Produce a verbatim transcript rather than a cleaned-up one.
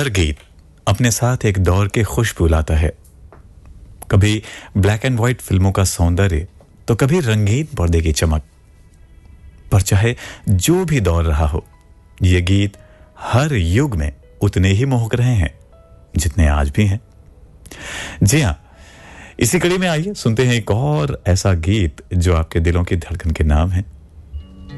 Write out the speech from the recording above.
हर गीत अपने साथ एक दौर के खुशबू लाता है। कभी ब्लैक एंड व्हाइट फिल्मों का सौंदर्य तो कभी रंगीन पर्दे की चमक। पर चाहे जो भी दौर रहा हो, ये गीत हर युग में उतने ही मोहक रहे हैं जितने आज भी हैं। जी हाँ, इसी कड़ी में आइए सुनते हैं एक और ऐसा गीत जो आपके दिलों की धड़कन के नाम है।